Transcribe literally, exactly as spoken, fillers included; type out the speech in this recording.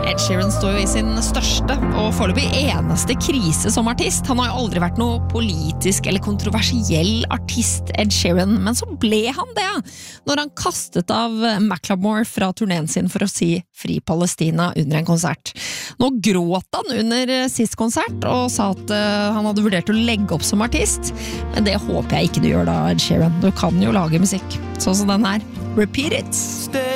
Ed Sheeran står jo i sin største og foreløpig eneste krise som artist. Han har jo aldri vært noe politisk eller kontroversiell artist, Ed Sheeran, men så ble han det når han kastet av Macklemore fra turneen sin for å si Fri Palestina under en konsert. Nå gråt han under sist konsert og sa at han hadde vurdert å legge opp som artist, men det håper jeg ikke du gjør da, Ed Sheeran. Du kan jo lage musikk, sånn som den her. Repeat it!